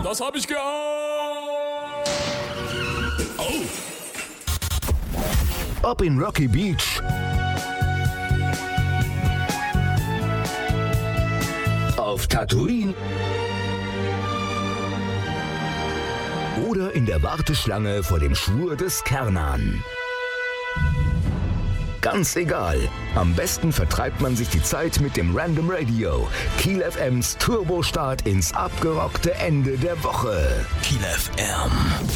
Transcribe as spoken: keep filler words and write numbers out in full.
Das hab ich geahnt. Oh. Ob in Rocky Beach, auf Tatooine oder in der Warteschlange vor dem Schwur des Kaernan. Ganz egal. Am besten vertreibt man sich die Zeit mit dem Random Radio. Kiel F Ms Turbostart ins abgerockte Ende der Woche. Kiel F M.